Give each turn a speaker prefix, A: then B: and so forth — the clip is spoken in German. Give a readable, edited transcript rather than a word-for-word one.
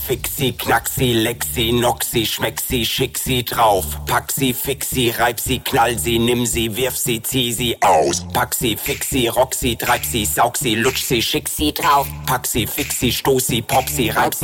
A: fix sie, knack sie, leck sie, knock sie, schmeck sie, schick sie drauf. Pack sie, fix sie, reib sie, knall sie, nimm sie, wirf sie, zieh sie aus. Pack sie, fix sie, rock sie, treib sie, saug sie, lutsch sie, schick sie drauf. Pack sie, fix sie, stoß sie, pop sie, reib sie.